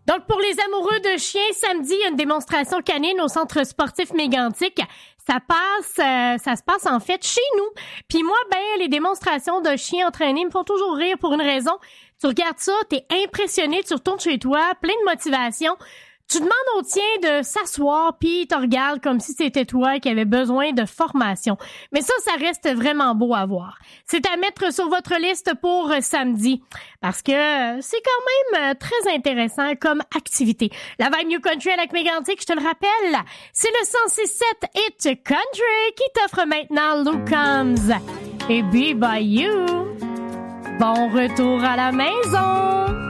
Donc, pour les amoureux de chiens, samedi, il y a une démonstration canine au centre sportif Mégantic. Ça se passe en fait chez nous. Puis moi, les démonstrations de chiens entraînés me font toujours rire pour une raison. Tu regardes ça, t'es impressionné, tu retournes chez toi, plein de motivation. Tu demandes au tien de s'asseoir, puis il te regarde comme si c'était toi qui avais besoin de formation. Mais ça reste vraiment beau à voir. C'est à mettre sur votre liste pour samedi, parce que c'est quand même très intéressant comme activité. La Vibe New Country à Lac-Mégantic, je te le rappelle, c'est le 106.7 Hit Country qui t'offre maintenant Luke Combs et Be By You. Bon retour à la maison!